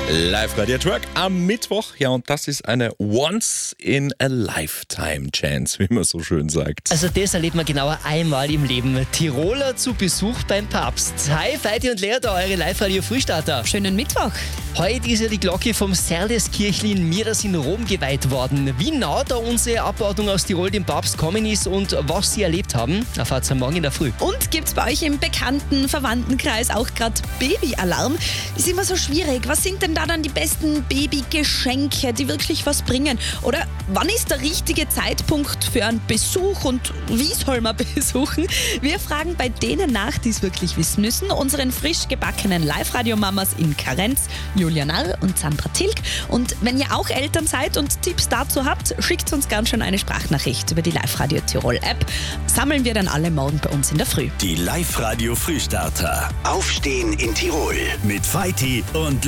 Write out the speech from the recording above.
Live-Radio-Truck am Mittwoch. Ja, und das ist eine Once-in-a-Lifetime-Chance, wie man so schön sagt. Also das erlebt man genauer einmal im Leben. Tiroler zu Besuch beim Papst. Hi, Feiti und Lea, da eure Live-Radio-Frühstarter. Schönen Mittwoch. Heute ist ja die Glocke vom Serleskirchli in Miras in Rom geweiht worden. Wie nah da unsere Abordnung aus Tirol dem Papst gekommen ist und was sie erlebt haben, erfahrt ihr morgen in der Früh. Und gibt's bei euch im bekannten Verwandtenkreis auch gerade Babyalarm? Ist immer so schwierig. Was sind denn da dann die besten Babygeschenke, die wirklich was bringen? Oder wann ist der richtige Zeitpunkt für einen Besuch und wie soll man besuchen? Wir fragen bei denen nach, die es wirklich wissen müssen. Unseren frisch gebackenen Live-Radio-Mamas in Karenz, Julia Narr und Sandra Tilg. Und wenn ihr auch Eltern seid und Tipps dazu habt, schickt uns ganz schon eine Sprachnachricht über die Live-Radio Tirol-App. Sammeln wir dann alle morgen bei uns in der Früh. Die Live-Radio Frühstarter. Aufstehen in Tirol mit Feiti und